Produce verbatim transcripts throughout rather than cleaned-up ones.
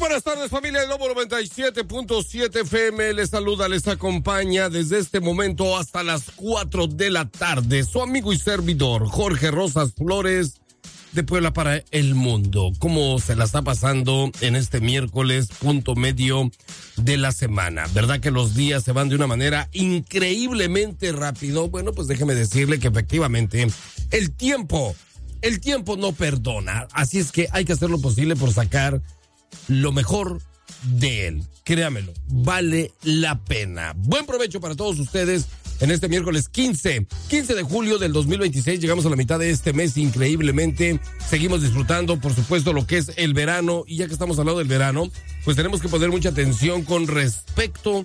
buenas tardes, familia de Lobo noventa y siete punto siete F M. Les saluda, les acompaña desde este momento hasta las cuatro de la tarde. Su amigo y servidor, Jorge Rosas Flores, de Puebla para el mundo. ¿Cómo se la está pasando en este miércoles, punto medio de la semana? ¿Verdad que los días se van de una manera increíblemente rápido? Bueno, pues déjeme decirle que efectivamente el tiempo, el tiempo no perdona. Así es que hay que hacer lo posible por sacar lo mejor de él. Créamelo, vale la pena. Buen provecho para todos ustedes en este miércoles quince de julio del dos mil veintiséis. Llegamos a la mitad de este mes increíblemente. Seguimos disfrutando, por supuesto, lo que es el verano. Y ya que estamos hablando del verano, pues tenemos que poner mucha atención con respecto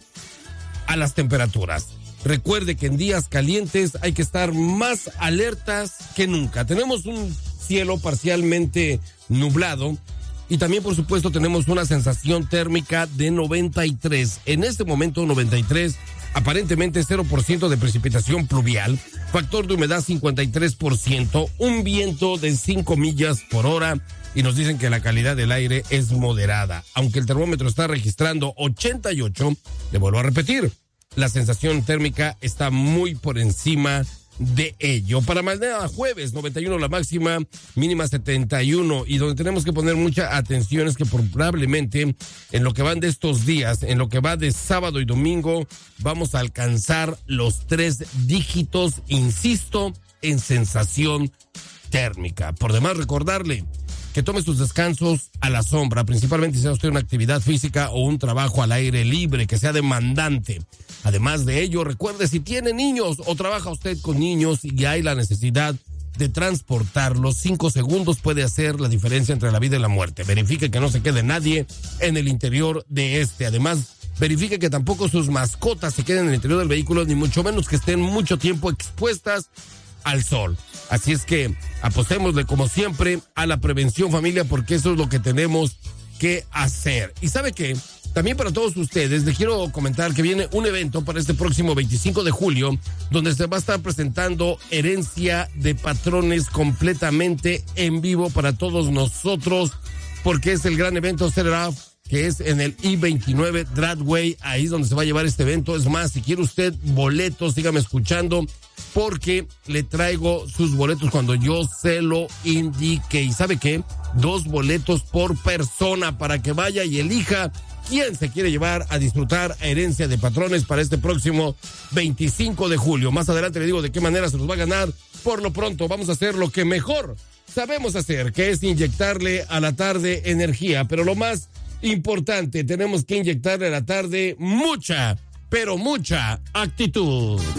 a las temperaturas. Recuerde que en días calientes hay que estar más alertas que nunca. Tenemos un cielo parcialmente nublado. Y también, por supuesto, tenemos una sensación térmica de noventa y tres. En este momento, noventa y tres, aparentemente cero por ciento de precipitación pluvial, factor de humedad cincuenta y tres por ciento, un viento de cinco millas por hora y nos dicen que la calidad del aire es moderada. Aunque el termómetro está registrando ochenta y ocho, le vuelvo a repetir, la sensación térmica está muy por encima de ello. Para mañana jueves, noventa y uno la máxima, mínima setenta y uno, y donde tenemos que poner mucha atención es que probablemente en lo que van de estos días, en lo que va de sábado y domingo, vamos a alcanzar los tres dígitos, insisto, en sensación térmica. Por demás, recordarle que tome sus descansos a la sombra, principalmente si sea usted una actividad física o un trabajo al aire libre, que sea demandante. Además de ello, recuerde, si tiene niños o trabaja usted con niños y hay la necesidad de transportarlos, cinco segundos puede hacer la diferencia entre la vida y la muerte. Verifique que no se quede nadie en el interior de este. Además, verifique que tampoco sus mascotas se queden en el interior del vehículo, ni mucho menos que estén mucho tiempo expuestas al sol. Así es que apostémosle como siempre a la prevención, familia, porque eso es lo que tenemos que hacer. ¿Y sabe qué? También para todos ustedes les quiero comentar que viene un evento para este próximo veinticinco de julio donde se va a estar presentando Herencia de Patrones completamente en vivo para todos nosotros, porque es el gran evento Set It Off, que es en el I veintinueve Broadway. Ahí es donde se va a llevar este evento. Es más, si quiere usted boletos, sígame escuchando, porque le traigo sus boletos cuando yo se lo indique. ¿Y sabe qué? Dos boletos por persona para que vaya y elija quién se quiere llevar a disfrutar a Herencia de Patrones para este próximo veinticinco de julio. Más adelante le digo de qué manera se los va a ganar. Por lo pronto, vamos a hacer lo que mejor sabemos hacer, que es inyectarle a la tarde energía. Pero lo más importante, tenemos que inyectarle a la tarde mucha, pero mucha actitud.